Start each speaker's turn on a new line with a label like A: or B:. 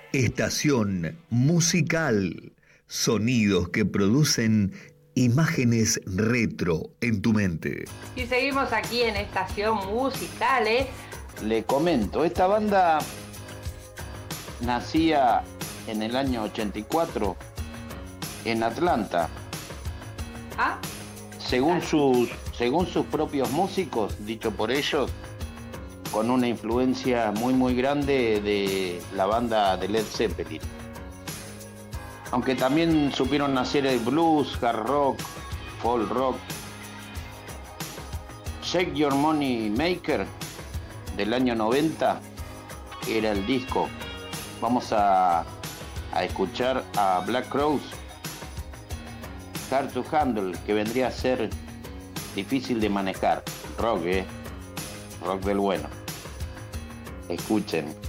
A: Estación musical. Sonidos que producen imágenes retro en tu mente.
B: Y seguimos aquí en Estación Musical,
C: Le comento, esta banda nacía en el año 84 en Atlanta.
B: ¿Ah?
C: Según sus propios músicos, dicho por ellos, con una influencia muy grande de la banda de Led Zeppelin. Aunque también supieron hacer el blues, hard rock, folk rock. Shake Your Money Maker del año 90 era el disco. Vamos a escuchar a Black Crowes, Hard to Handle, que vendría a ser difícil de manejar. Rock, rock del bueno. Escuchen.